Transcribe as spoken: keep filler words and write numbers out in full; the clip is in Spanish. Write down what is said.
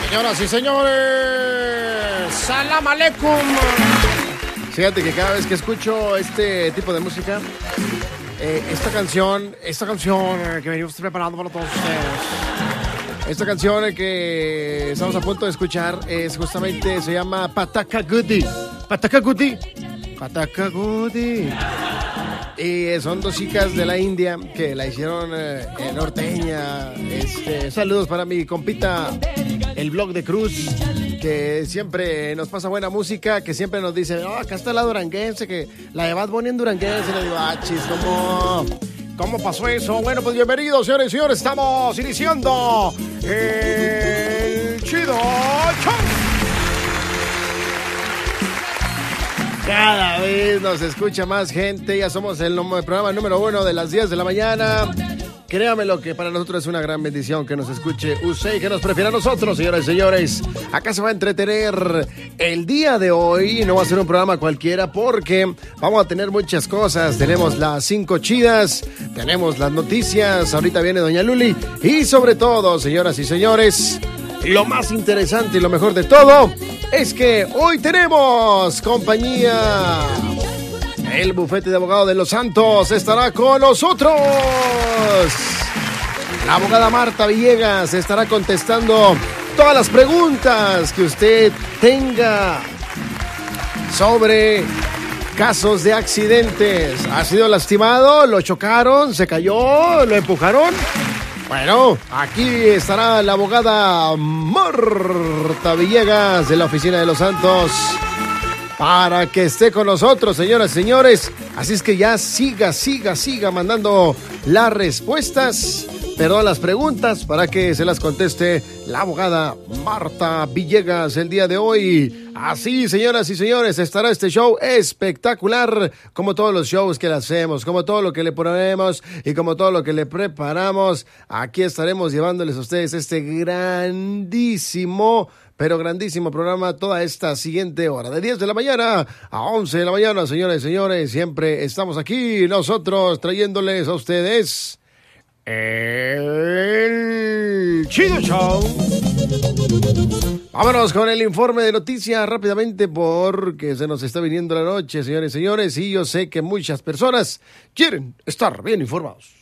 Señoras y señores, salam aleikum. Fíjate que cada vez que escucho este tipo de música, eh, esta canción, esta canción que venimos preparando para todos ustedes, esta canción que estamos a punto de escuchar es justamente, se llama Pataka Goody. Pataka Goody. Pataka Goody. Y son dos chicas de la India que la hicieron eh, norteña. Este, saludos para mi compita, el blog de Cruz, que siempre nos pasa buena música, que siempre nos dice, oh, acá está la duranguense, que la de Bad Bunny en duranguense. Le digo, ah, chis, ¿cómo, ¿cómo pasó eso? Bueno, pues bienvenidos, señores y señores, estamos iniciando el Chido Show. Cada vez nos escucha más gente, ya somos el, el programa número uno de las diez de la mañana. Créame lo que para nosotros es una gran bendición que nos escuche usted y que nos prefiera a nosotros, señoras y señores. Acá se va a entretener el día de hoy, no va a ser un programa cualquiera porque vamos a tener muchas cosas. Tenemos las cinco chidas, tenemos las noticias, ahorita viene Doña Luli y sobre todo, señoras y señores, lo más interesante y lo mejor de todo es que hoy tenemos compañía. El bufete de abogados de Los Santos estará con nosotros. La abogada Marta Villegas estará contestando todas las preguntas que usted tenga sobre casos de accidentes. ¿Ha sido lastimado? ¿Lo chocaron? ¿Se cayó? ¿Lo empujaron? Bueno, aquí estará la abogada Marta Villegas de la Oficina de Los Santos para que esté con nosotros, señoras y señores. Así es que ya siga, siga, siga mandando las respuestas, perdón, las preguntas, para que se las conteste la abogada Marta Villegas el día de hoy. Así, señoras y señores, estará este show espectacular, como todos los shows que le hacemos, como todo lo que le ponemos y como todo lo que le preparamos. Aquí estaremos llevándoles a ustedes este grandísimo, pero grandísimo programa toda esta siguiente hora, de diez de la mañana a once de la mañana, señores y señores. Siempre estamos aquí nosotros trayéndoles a ustedes el Chido Show. Vámonos con el informe de noticias rápidamente porque se nos está viniendo la noche, señores y señores, y yo sé que muchas personas quieren estar bien informados.